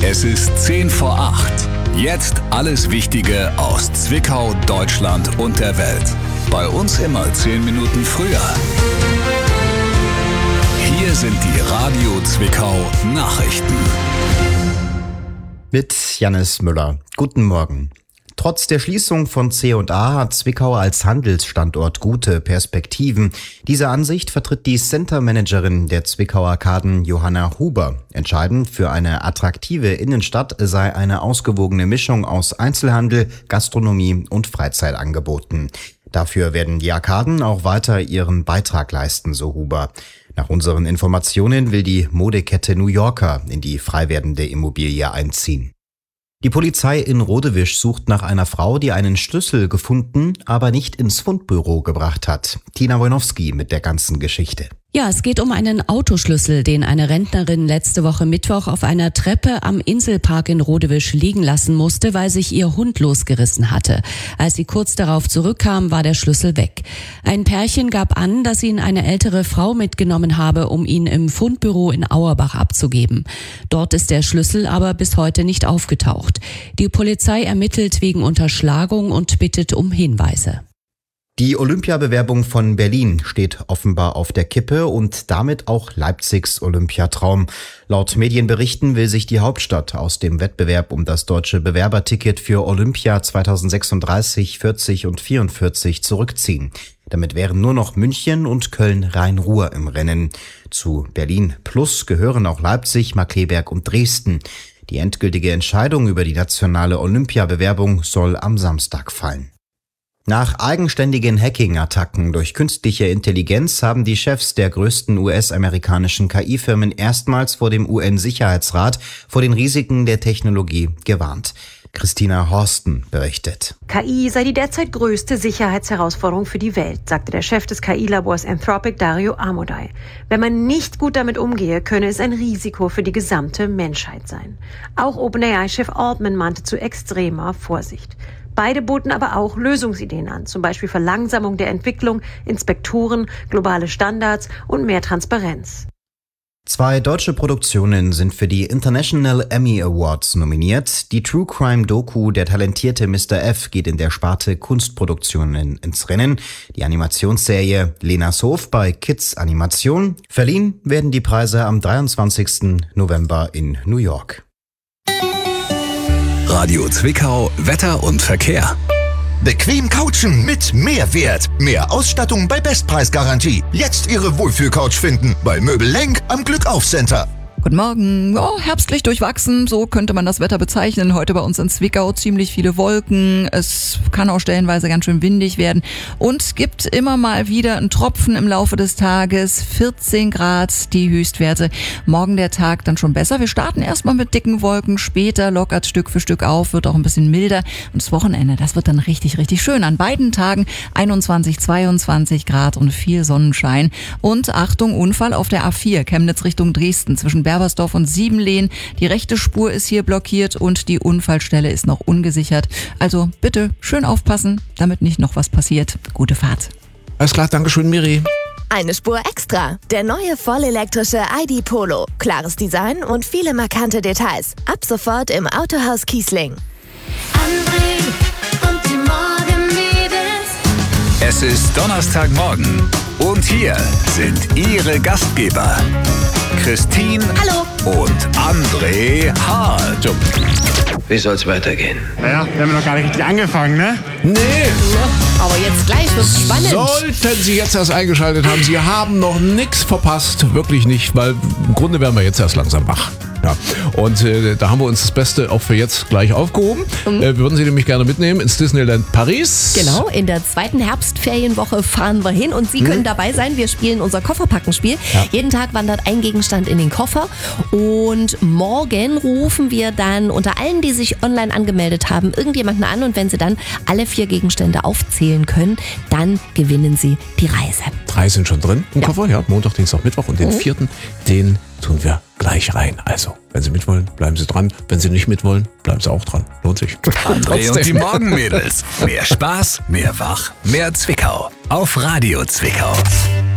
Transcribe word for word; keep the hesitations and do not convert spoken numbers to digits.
Es ist zehn vor acht. Jetzt alles Wichtige aus Zwickau, Deutschland und der Welt. Bei uns immer zehn Minuten früher. Hier sind die Radio Zwickau Nachrichten. Mit Jannis Müller. Guten Morgen. Trotz der Schließung von C und A hat Zwickau als Handelsstandort gute Perspektiven. Diese Ansicht vertritt die Centermanagerin der Zwickauer Arkaden, Johanna Huber. Entscheidend für eine attraktive Innenstadt sei eine ausgewogene Mischung aus Einzelhandel, Gastronomie und Freizeitangeboten. Dafür werden die Arkaden auch weiter ihren Beitrag leisten, so Huber. Nach unseren Informationen will die Modekette New Yorker in die frei werdende Immobilie einziehen. Die Polizei in Rodewisch sucht nach einer Frau, die einen Schlüssel gefunden, aber nicht ins Fundbüro gebracht hat. Tina Wojnowski mit der ganzen Geschichte. Ja, es geht um einen Autoschlüssel, den eine Rentnerin letzte Woche Mittwoch auf einer Treppe am Inselpark in Rodewisch liegen lassen musste, weil sich ihr Hund losgerissen hatte. Als sie kurz darauf zurückkam, war der Schlüssel weg. Ein Pärchen gab an, dass ihn eine ältere Frau mitgenommen habe, um ihn im Fundbüro in Auerbach abzugeben. Dort ist der Schlüssel aber bis heute nicht aufgetaucht. Die Polizei ermittelt wegen Unterschlagung und bittet um Hinweise. Die Olympiabewerbung von Berlin steht offenbar auf der Kippe und damit auch Leipzigs Olympiatraum. Laut Medienberichten will sich die Hauptstadt aus dem Wettbewerb um das deutsche Bewerberticket für Olympia zweitausendsechsunddreißig, vierzig und vierundvierzig zurückziehen. Damit wären nur noch München und Köln-Rhein-Ruhr im Rennen. Zu Berlin Plus gehören auch Leipzig, Markkleeberg und Dresden. Die endgültige Entscheidung über die nationale Olympiabewerbung soll am Samstag fallen. Nach eigenständigen Hacking-Attacken durch künstliche Intelligenz haben die Chefs der größten U S-amerikanischen K I-Firmen erstmals vor dem U N-Sicherheitsrat vor den Risiken der Technologie gewarnt. Christina Horsten berichtet. K I sei die derzeit größte Sicherheitsherausforderung für die Welt, sagte der Chef des K I-Labors Anthropic, Dario Amodei. Wenn man nicht gut damit umgehe, könne es ein Risiko für die gesamte Menschheit sein. Auch OpenAI-Chef Altman mahnte zu extremer Vorsicht. Beide boten aber auch Lösungsideen an, zum Beispiel Verlangsamung der Entwicklung, Inspektoren, globale Standards und mehr Transparenz. Zwei deutsche Produktionen sind für die International Emmy Awards nominiert. Die True Crime Doku Der talentierte Mister F geht in der Sparte Kunstproduktionen ins Rennen. Die Animationsserie Lenas Hof bei Kids Animation. Verliehen werden die Preise am dreiundzwanzigsten November in New York. Radio Zwickau, Wetter und Verkehr. Bequem couchen mit Mehrwert. Mehr Ausstattung bei Bestpreisgarantie. Jetzt Ihre Wohlfühlcouch finden bei Möbel Lenk am Glückauf-Center. Guten Morgen. Oh, herbstlich durchwachsen, so könnte man das Wetter bezeichnen. Heute bei uns in Zwickau ziemlich viele Wolken. Es kann auch stellenweise ganz schön windig werden. Und gibt immer mal wieder einen Tropfen im Laufe des Tages. vierzehn Grad die Höchstwerte. Morgen der Tag dann schon besser. Wir starten erstmal mit dicken Wolken. Später lockert Stück für Stück auf, wird auch ein bisschen milder. Und das Wochenende, das wird dann richtig, richtig schön. An beiden Tagen einundzwanzig, zweiundzwanzig Grad und viel Sonnenschein. Und Achtung, Unfall auf der A vier, Chemnitz Richtung Dresden zwischen Berbersdorf und Siebenlehn. Die rechte Spur ist hier blockiert und die Unfallstelle ist noch ungesichert. Also bitte schön aufpassen, damit nicht noch was passiert. Gute Fahrt. Alles klar, Dankeschön, Miri. Eine Spur extra. Der neue vollelektrische I D Polo. Klares Design und viele markante Details. Ab sofort im Autohaus Kiesling. André und die Morgenmädels. Es ist Donnerstagmorgen und hier sind Ihre Gastgeber Christine Hallo. und André Hart. Wie soll's weitergehen? Naja, wir haben noch gar nicht richtig angefangen, ne? Nee. Aber jetzt gleich wird's spannend. Sollten Sie jetzt erst eingeschaltet haben, Sie haben noch nichts verpasst. Wirklich nicht, weil im Grunde werden wir jetzt erst langsam wach. Ja. Und äh, da haben wir uns das Beste auch für jetzt gleich aufgehoben. Mhm. Äh, würden Sie nämlich gerne mitnehmen ins Disneyland Paris. Genau, in der zweiten Herbstferienwoche fahren wir hin und Sie mhm. können dabei sein. Wir spielen unser Kofferpackenspiel. Ja. Jeden Tag wandert ein Gegenstand in den Koffer und morgen rufen wir dann unter allen, die sich online angemeldet haben, irgendjemanden an und wenn Sie dann alle vier Gegenstände aufzählen können, dann gewinnen Sie die Reise. Drei sind schon drin im ja. Koffer, ja, Montag, Dienstag, Mittwoch und den mhm. vierten, den tun wir gleich rein. Also, wenn Sie mitwollen, bleiben Sie dran. Wenn Sie nicht mitwollen, bleiben Sie auch dran. Lohnt sich. André und die Morgenmädels. Mehr Spaß, mehr Wach, mehr Zwickau. Auf Radio Zwickau.